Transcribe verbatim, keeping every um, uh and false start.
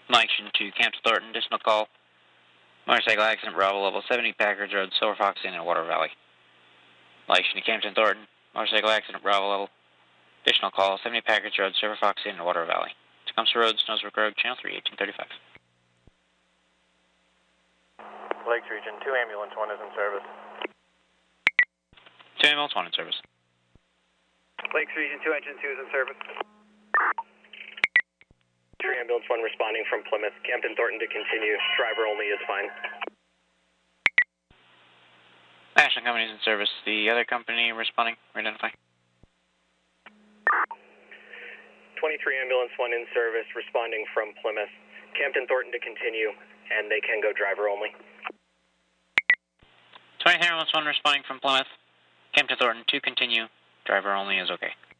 Mike to Camp Thornton, additional call. Motorcycle accident, Bravo level seventy, Packers Road, Silver Fox Inn in Water Valley. Mike to Campton Thornton, motorcycle accident, Bravo level. Additional call, seventy Packers Road, Silver Fox Inn in Water Valley. Tecumseh Road, Snowsbrook Road, Channel three, eighteen thirty-five. Lakes Region, two ambulance, one is in service. two ambulance, one in service. Lakes Region, two engine, two is in service. three ambulance, one responding from Plymouth. Campton Thornton to continue. Driver only is fine. National Company is in service. The other company responding, identify. twenty-three ambulance, one in service, responding from Plymouth. Campton Thornton to continue, and they can go driver only. twenty-three ambulance, one responding from Plymouth. Campton Thornton to continue. Driver only is okay.